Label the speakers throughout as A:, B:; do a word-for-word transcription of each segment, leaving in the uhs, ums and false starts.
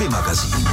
A: Hobby magazín.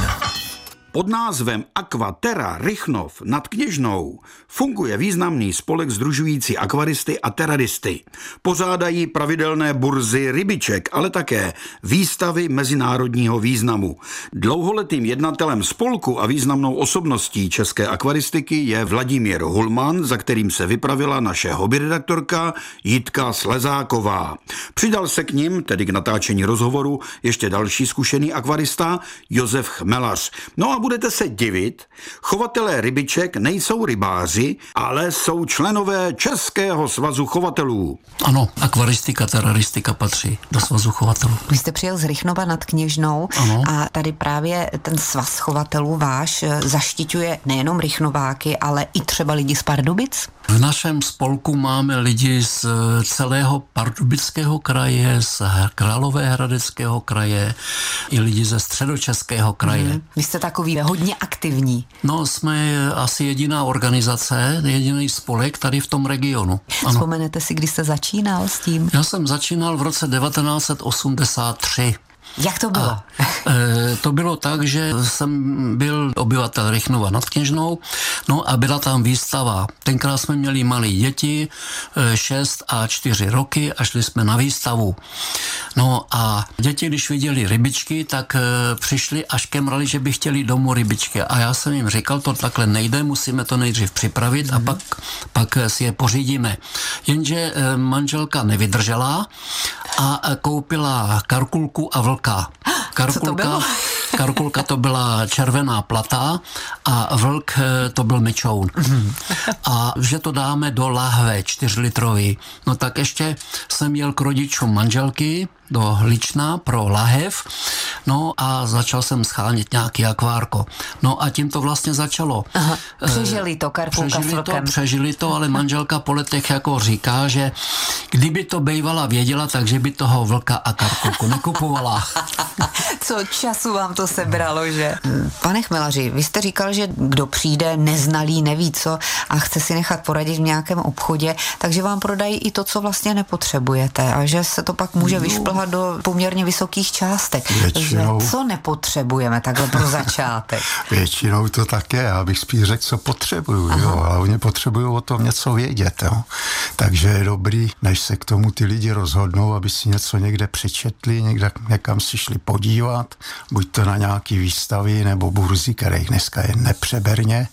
B: Pod názvem Aquaterra Rychnov nad Kněžnou funguje významný spolek sdružující akvaristy a teraristy. Pořádají pravidelné burzy rybiček, ale také výstavy mezinárodního významu. Dlouholetým jednatelem spolku a významnou osobností české akvaristiky je Vladimír Hulman, za kterým se vypravila naše hobbyredaktorka Jitka Slezáková. Přidal se k nim, tedy k natáčení rozhovoru, ještě další zkušený akvarista Josef Chmelař. No a budete se divit, chovatelé rybiček nejsou rybáři, ale jsou členové Českého svazu chovatelů.
C: Ano, akvaristika, teraristika patří do svazu chovatelů.
D: Vy jste přijel z Rychnova nad Kněžnou
C: ano.
D: A tady právě ten svaz chovatelů váš zaštiťuje nejenom Rychnováky, ale i třeba lidi z Pardubic?
C: V našem spolku máme lidi z celého Pardubického kraje, z Královéhradeckého kraje i lidi ze Středočeského kraje. Hmm.
D: Vy jste takový hodně aktivní.
C: No, jsme asi jediná organizace, jediný spolek tady v tom regionu. Ano.
D: Vzpomenete si, kdy jste začínal s tím?
C: Já jsem začínal v roce devatenáct set osmdesát tři.
D: Jak to bylo?
C: A, e, to bylo tak, že jsem byl obyvatel Rychnova nad Kněžnou, no a byla tam výstava. Tenkrát jsme měli malé děti, šest a čtyři roky a šli jsme na výstavu. No a děti, když viděli rybičky, tak e, přišli a škemrali, že by chtěli domů rybičky. A já jsem jim říkal, to takhle nejde, musíme to nejdřív připravit mm. a pak, pak si je pořídíme. Jenže e, manželka nevydržela a koupila karkulku a vlka. Karkulka, karkulka to byla červená plata a vlk to byl mečoun. Mm. A že to dáme do lahve čtyřlitrový. No tak ještě jsem jel k rodičům manželky do Lična pro lahev, no a začal jsem schánět nějaký akvárko. No a tím to vlastně začalo.
D: Aha, přežili to, karkulka
C: přežili
D: s vlkem.
C: To, přežili to, ale manželka po letech jako říká, že kdyby to bejvala věděla, takže by toho vlka a karkulku nekupovala.
D: Co času vám to sebralo, že? Pane Chmelaři, vy jste říkal, že kdo přijde neznalý, neví co a chce si nechat poradit v nějakém obchodě, takže vám prodají i to, co vlastně nepotřebujete a že se to pak může no. vyšplhat do poměrně vysokých částek.
E: Většinou,
D: takže co nepotřebujeme takhle pro začátek?
E: Většinou to tak je, abych spíš řekl, co potřebuju, jo, ale oni potřebují o tom něco vědět, jo. Takže je dobrý, než se k tomu ty lidi rozhodnou, aby si něco někde přečetli, někde, někam si šli podívat, buď to na nějaký výstavy nebo burzy, kterých dneska je nepřeberně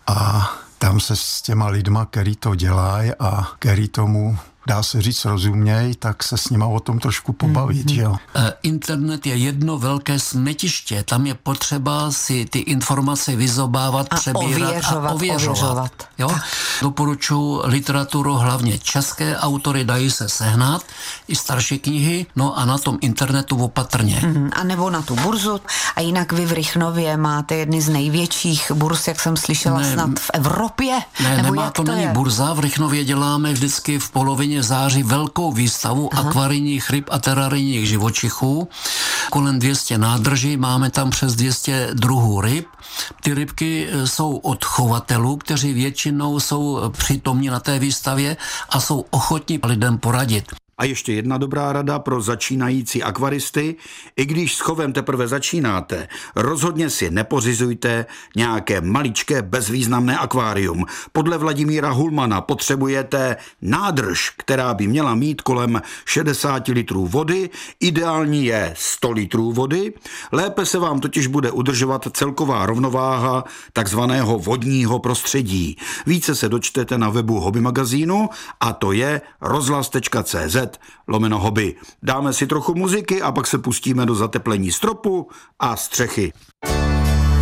E: a tam se s těma lidma, který to dělají a který tomu dá se říct rozuměj, tak se s nima o tom trošku pobavit, mm-hmm. jo.
C: Internet je jedno velké smetiště, tam je potřeba si ty informace vyzobávat,
D: a
C: přebírat
D: ověřovat,
C: a ověřovat. ověřovat. Jo? Doporučuji literaturu, hlavně české autory dají se sehnat, i starší knihy, no a na tom internetu opatrně.
D: Mm-hmm. A nebo na tu burzu. A jinak vy v Rychnově máte jedny z největších burz, jak jsem slyšela, ne, snad v Evropě?
C: Ne,
D: nebo
C: nemá,
D: jak
C: to,
D: to
C: není
D: je?
C: burza, v Rychnově děláme vždycky v polovině září velkou výstavu Aha. akvarijních ryb a terarijních živočichů. Kolem dvě stě nádrží, máme tam přes dvě stě druhů ryb. Ty rybky jsou od chovatelů, kteří většinou jsou přítomní na té výstavě a jsou ochotní lidem poradit.
B: A ještě jedna dobrá rada pro začínající akvaristy. I když s chovem teprve začínáte, rozhodně si nepořizujte nějaké maličké bezvýznamné akvárium. Podle Vladimíra Hulmana potřebujete nádrž, která by měla mít kolem šedesát litrů vody, ideální je sto litrů vody, lépe se vám totiž bude udržovat celková rovnováha takzvaného vodního prostředí. Více se dočtete na webu Hobby magazínu a to je rozhlas tečka cé zet lomeno hobby. Dáme si trochu muziky a pak se pustíme do zateplení stropu a střechy.